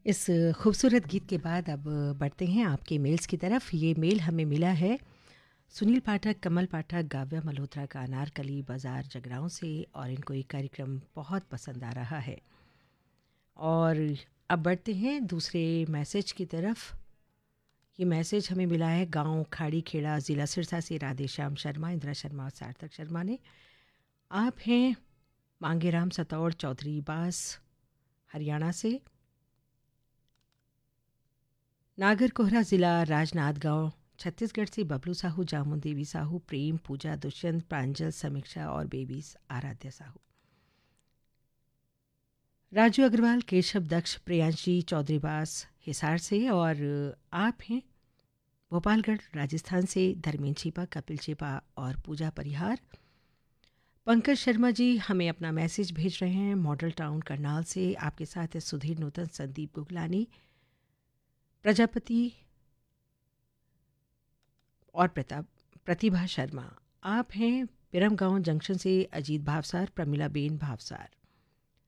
इस खूबसूरत गीत के बाद अब बढ़ते हैं आपके मेल्स की तरफ। ये मेल हमें मिला है सुनील पाठक, कमल पाठक, काव्या मल्होत्रा का अनारकली बाज़ार जगराऊं से, और इनको ये कार्यक्रम बहुत पसंद आ रहा है। और अब बढ़ते हैं दूसरे मैसेज की तरफ। ये मैसेज हमें मिला है गांव खाड़ी खेड़ा, ज़िला सिरसा से राधेश्याम शर्मा, इंदिरा शर्मा और सार्थक शर्मा ने। आप हैं मांगेराम सतौड़ चौधरी बास, हरियाणा से। नागरकोहरा ज़िला राजनांदगांव छत्तीसगढ़ से बबलू साहू, जामुन देवी साहू, प्रेम, पूजा, दुष्यंत, प्रांजल, समीक्षा और बेबीज आराध्य साहू। राजू अग्रवाल, केशव दक्ष, प्रियांशी चौधरीवास हिसार से। और आप हैं भोपालगढ़ राजस्थान से धर्मेंद्र छिपा, कपिल छिपा और पूजा परिहार। पंकज शर्मा जी हमें अपना मैसेज भेज रहे हैं मॉडल टाउन करनाल से। आपके साथ है सुधीर नूतन, संदीप गुगलानी, प्रजापति और प्रतिभा शर्मा। आप हैं बिरमगांव जंक्शन से अजीत भावसार, प्रमिला बेन भावसार।